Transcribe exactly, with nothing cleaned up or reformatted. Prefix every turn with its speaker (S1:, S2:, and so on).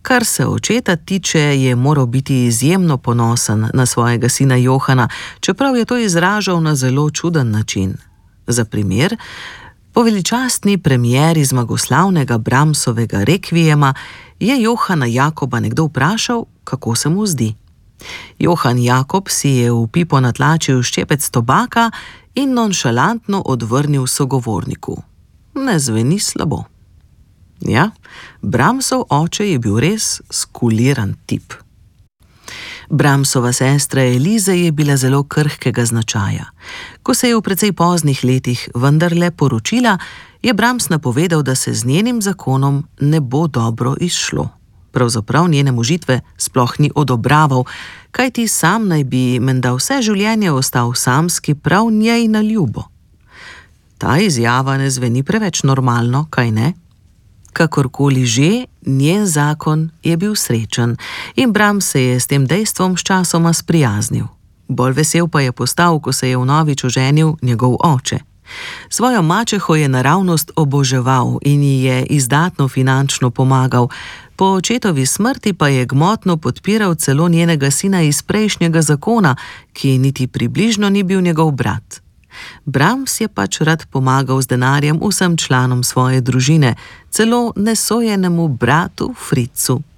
S1: Kar se očeta tiče, je moral biti izjemno ponosen na svojega sina Johana, čeprav je to izražal na zelo čuden način. Za primer, po veličastni premieri zmagoslavnega Brahmsovega rekvijema je Johana Jakoba nekdo vprašal, kako se mu zdi. Johan Jakob si je v pipo natlačil ščepec tobaka in nonšalantno odvrnil sogovorniku: "Ne zveni slabo." Ja, Brahmsov oče je bil res skuliran tip. Brahmsova sestra Elize je bila zelo krhkega značaja. Ko se je v precej poznih letih vendarle poročila, je Brahms napovedal, da se z njenim zakonom ne bo dobro izšlo. Pravzaprav njene možitve sploh ni odobraval, kajti sam naj bi menda vse življenje ostal samski prav njej na ljubo. Ta izjava ne zveni preveč normalno, kaj ne? Kakorkoli že, njen zakon je bil srečen in Brahms se je s tem dejstvom sčasoma sprijaznil. Bolj vesel pa je postal, ko se je vnovič oženil njegov oče. Svojo mačeho je naravnost oboževal in ji je izdatno finančno pomagal, po očetovi smrti pa je gmotno podpiral celo njenega sina iz prejšnjega zakona, ki niti približno ni bil njegov brat. Brahms je pač rad pomagal z denarjem vsem članom svoje družine, celo nesojenemu bratu Fritzu.